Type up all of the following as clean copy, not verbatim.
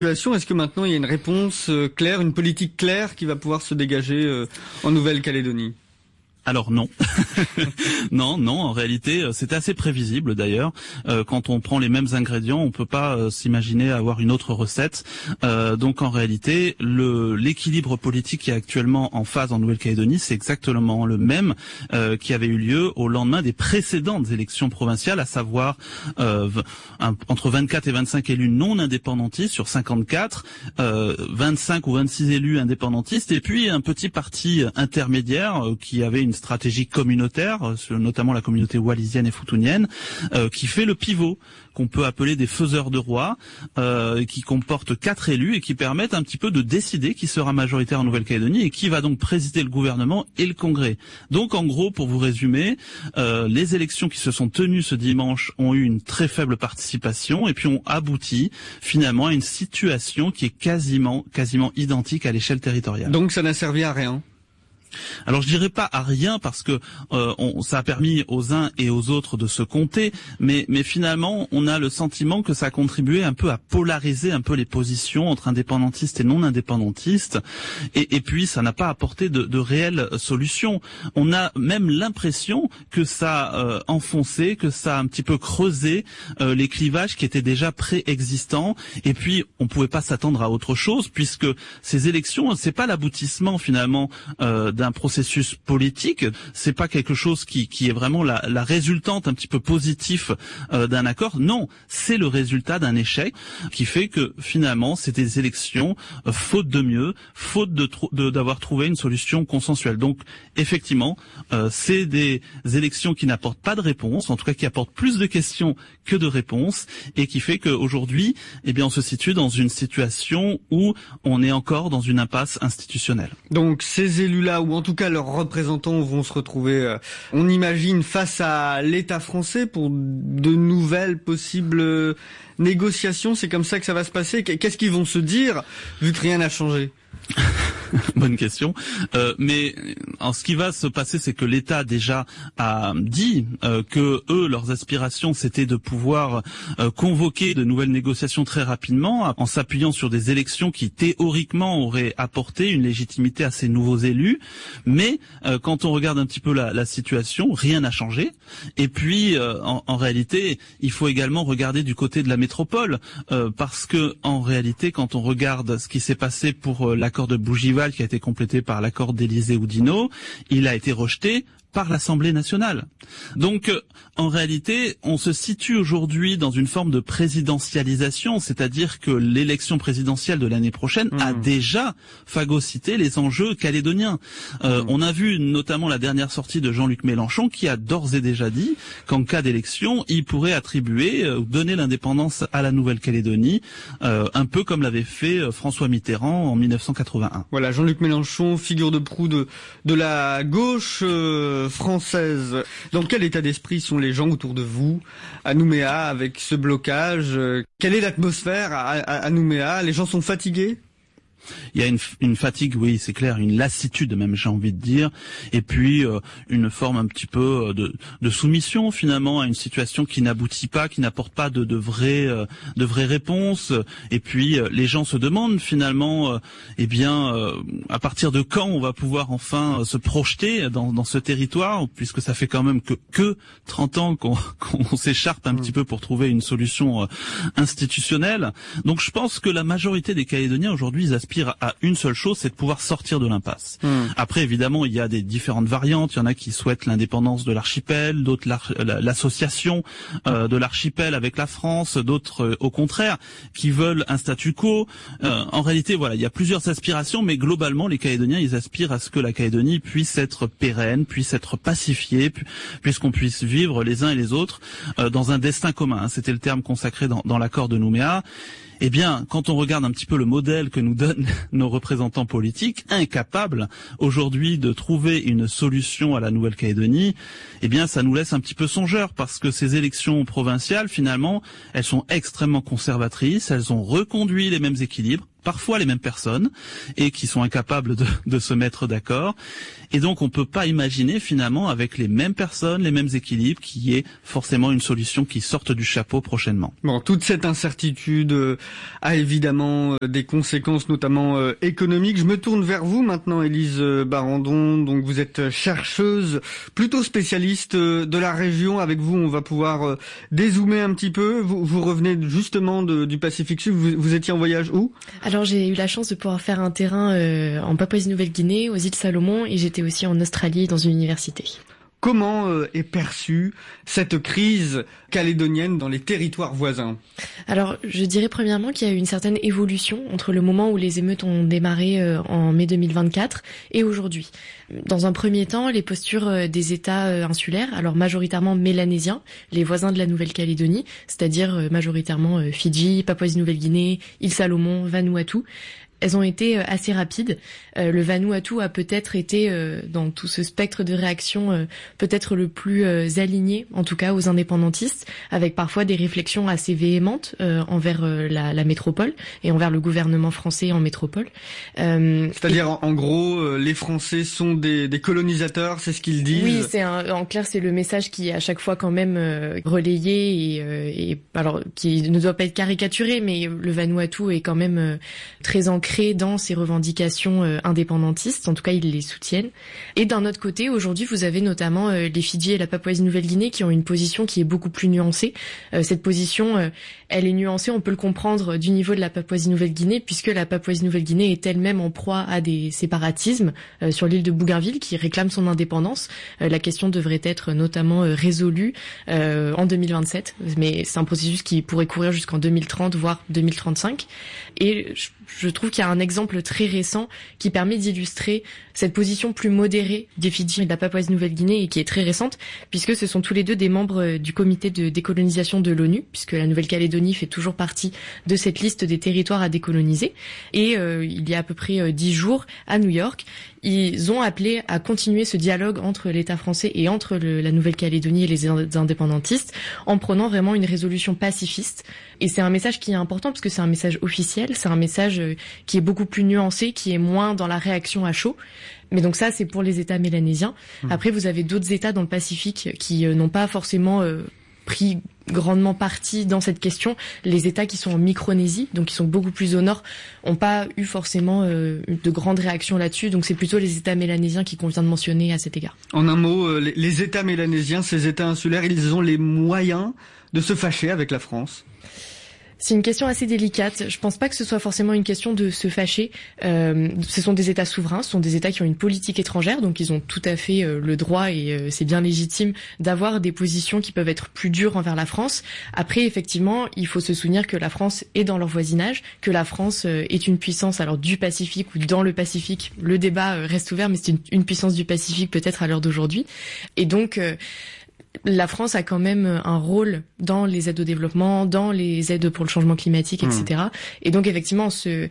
Est-ce que maintenant il y a une réponse claire, une politique claire qui va pouvoir se dégager en Nouvelle-Calédonie ? Alors non, non, en réalité c'est assez prévisible d'ailleurs. Quand on prend les mêmes ingrédients, on peut pas s'imaginer avoir une autre recette. Donc en réalité, l'équilibre politique qui est actuellement en phase en Nouvelle-Calédonie, c'est exactement le même qui avait eu lieu au lendemain des précédentes élections provinciales, à savoir entre 24 et 25 élus non indépendantistes sur 54, 25 ou 26 élus indépendantistes, et puis un petit parti intermédiaire qui avait une stratégie communautaire, notamment la communauté wallisienne et futunienne, qui fait le pivot, qu'on peut appeler des faiseurs de roi, qui comporte 4 élus et qui permettent un petit peu de décider qui sera majoritaire en Nouvelle-Calédonie et qui va donc présider le gouvernement et le Congrès. Donc en gros, pour vous résumer, les élections qui se sont tenues ce dimanche ont eu une très faible participation et puis ont abouti finalement à une situation qui est quasiment identique à l'échelle territoriale. Donc ça n'a servi à rien. Alors je dirais pas à rien parce que ça a permis aux uns et aux autres de se compter, mais finalement on a le sentiment que ça a contribué un peu à polariser un peu les positions entre indépendantistes et non indépendantistes, et puis ça n'a pas apporté de réelles solutions. On a même l'impression que ça a enfoncé, que ça a un petit peu creusé les clivages qui étaient déjà préexistants, et puis on pouvait pas s'attendre à autre chose puisque ces élections, c'est pas l'aboutissement finalement d'un processus politique, c'est pas quelque chose qui est vraiment la résultante un petit peu positif d'un accord. Non, c'est le résultat d'un échec qui fait que finalement c'est des élections faute de mieux, faute d'avoir trouvé une solution consensuelle. Donc effectivement, c'est des élections qui n'apportent pas de réponse, en tout cas qui apportent plus de questions que de réponses, et qui fait qu'aujourd'hui, eh bien, on se situe dans une situation où on est encore dans une impasse institutionnelle. Donc ces élus-là, ou en tout cas leurs représentants, vont se retrouver, on imagine, face à l'État français pour de nouvelles possibles négociations. C'est comme ça que ça va se passer. Qu'est-ce qu'ils vont se dire, vu que rien n'a changé ? Bonne question. Mais en ce qui va se passer, c'est que l'État déjà a dit que eux, leurs aspirations, c'était de pouvoir convoquer de nouvelles négociations très rapidement, en s'appuyant sur des élections qui théoriquement auraient apporté une légitimité à ces nouveaux élus. Mais quand on regarde un petit peu la situation, rien n'a changé. Et puis, en réalité, il faut également regarder du côté de la métropole, parce que en réalité, quand on regarde ce qui s'est passé pour l'accord de Bougival, qui a été complété par l'accord d'Élysée-Oudinot, il a été rejeté par l'Assemblée nationale. Donc, en réalité, on se situe aujourd'hui dans une forme de présidentialisation, c'est-à-dire que l'élection présidentielle de l'année prochaine a déjà phagocyté les enjeux calédoniens. On a vu notamment la dernière sortie de Jean-Luc Mélenchon qui a d'ores et déjà dit qu'en cas d'élection, il pourrait attribuer, donner l'indépendance à la Nouvelle-Calédonie, un peu comme l'avait fait François Mitterrand en 1981. Voilà, Jean-Luc Mélenchon, figure de proue de la gauche française. Dans quel état d'esprit sont les gens autour de vous à Nouméa avec ce blocage? Quelle est l'atmosphère à Nouméa? Les gens sont fatigués? Il y a une fatigue, oui, c'est clair, une lassitude même, j'ai envie de dire, et puis une forme un petit peu de soumission finalement à une situation qui n'aboutit pas, qui n'apporte pas de vraies réponses. Et puis les gens se demandent finalement, à partir de quand on va pouvoir enfin se projeter dans ce territoire, puisque ça fait quand même que 30 ans qu'on s'écharpe un petit peu pour trouver une solution institutionnelle. Donc je pense que la majorité des Calédoniens aujourd'hui, ils aspirent à une seule chose, c'est de pouvoir sortir de l'impasse. Après, évidemment, il y a des différentes variantes. Il y en a qui souhaitent l'indépendance de l'archipel, d'autres l'association de l'archipel avec la France, d'autres au contraire qui veulent un statu quo. En réalité, voilà, il y a plusieurs aspirations, mais globalement, les Calédoniens, ils aspirent à ce que la Calédonie puisse être pérenne, puisse être pacifiée, puisqu'on puisse vivre les uns et les autres dans un destin commun. C'était le terme consacré dans l'accord de Nouméa. Eh bien, quand on regarde un petit peu le modèle que nous donnent nos représentants politiques, incapables aujourd'hui de trouver une solution à la Nouvelle-Calédonie, eh bien, ça nous laisse un petit peu songeurs, parce que ces élections provinciales, finalement, elles sont extrêmement conservatrices, elles ont reconduit les mêmes équilibres. parfois les mêmes personnes et qui sont incapables de se mettre d'accord. Et donc on peut pas imaginer finalement avec les mêmes personnes, les mêmes équilibres, qu'il y ait forcément une solution qui sorte du chapeau prochainement. Bon, toute cette incertitude a évidemment des conséquences notamment économiques. Je me tourne vers vous maintenant, Élise Barandon. Donc vous êtes chercheuse, plutôt spécialiste de la région. Avec vous, on va pouvoir dézoomer un petit peu. Vous revenez justement du Pacifique Sud. Vous étiez en voyage où ? Alors j'ai eu la chance de pouvoir faire un terrain en Papouasie-Nouvelle-Guinée, aux îles Salomon, et j'étais aussi en Australie dans une université. Comment est perçue cette crise calédonienne dans les territoires voisins ? Alors, je dirais premièrement qu'il y a eu une certaine évolution entre le moment où les émeutes ont démarré en mai 2024 et aujourd'hui. Dans un premier temps, les postures des États insulaires, alors majoritairement mélanésiens, les voisins de la Nouvelle-Calédonie, c'est-à-dire majoritairement Fidji, Papouasie-Nouvelle-Guinée, îles Salomon, Vanuatu, elles ont été assez rapides. Le Vanuatu a peut-être été, dans tout ce spectre de réactions, peut-être le plus aligné, en tout cas aux indépendantistes, avec parfois des réflexions assez véhémentes envers la métropole et envers le gouvernement français en métropole. C'est-à-dire, en gros, les Français sont des colonisateurs, c'est ce qu'ils disent. Oui, en clair, c'est le message qui est à chaque fois quand même relayé et alors qui ne doit pas être caricaturé, mais le Vanuatu est quand même très ancré dans ces revendications indépendantistes, en tout cas ils les soutiennent. Et d'un autre côté, aujourd'hui vous avez notamment les Fidji et la Papouasie-Nouvelle-Guinée qui ont une position qui est beaucoup plus nuancée. Cette position, elle est nuancée, on peut le comprendre du niveau de la Papouasie-Nouvelle-Guinée, puisque la Papouasie-Nouvelle-Guinée est elle-même en proie à des séparatismes sur l'île de Bougainville qui réclame son indépendance. La question devrait être notamment résolue en 2027, mais c'est un processus qui pourrait courir jusqu'en 2030 voire 2035. Et je trouve qu'il y a un exemple très récent qui permet d'illustrer cette position plus modérée des Fidji et de la Papouasie-Nouvelle-Guinée et qui est très récente, puisque ce sont tous les deux des membres du comité de décolonisation de l'ONU, puisque la Nouvelle-Calédonie fait toujours partie de cette liste des territoires à décoloniser. Et il y a à peu près 10 jours, à New York, ils ont appelé à continuer ce dialogue entre l'État français et entre la Nouvelle-Calédonie et les indépendantistes en prenant vraiment une résolution pacifiste. Et c'est un message qui est important parce que c'est un message officiel, c'est un message qui est beaucoup plus nuancé, qui est moins dans la réaction à chaud. Mais donc ça, c'est pour les États mélanésiens. Après, vous avez d'autres États dans le Pacifique qui n'ont pas forcément pris grandement parti dans cette question. Les États qui sont en Micronésie, donc qui sont beaucoup plus au nord, n'ont pas eu forcément de grandes réactions là-dessus. Donc c'est plutôt les États mélanésiens qui convient de mentionner à cet égard. En un mot, les États mélanésiens, ces États insulaires, ils ont les moyens de se fâcher avec la France ? C'est une question assez délicate. Je pense pas que ce soit forcément une question de se fâcher. Ce sont des États souverains, ce sont des États qui ont une politique étrangère, donc ils ont tout à fait le droit et c'est bien légitime d'avoir des positions qui peuvent être plus dures envers la France. Après, effectivement, il faut se souvenir que la France est dans leur voisinage, que la France est une puissance alors du Pacifique ou dans le Pacifique. Le débat reste ouvert, mais c'est une puissance du Pacifique peut-être à l'heure d'aujourd'hui. Et donc la France a quand même un rôle dans les aides au développement, dans les aides pour le changement climatique, etc. Et donc effectivement,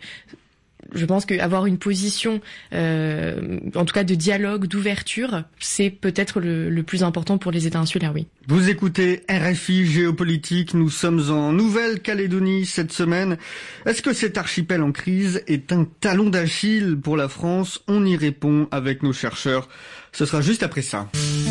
je pense qu'avoir une position, en tout cas de dialogue, d'ouverture, c'est peut-être le plus important pour les États insulaires, oui. Vous écoutez RFI Géopolitique, nous sommes en Nouvelle-Calédonie cette semaine. Est-ce que cet archipel en crise est un talon d'Achille pour la France ? On y répond avec nos chercheurs. Ce sera juste après ça.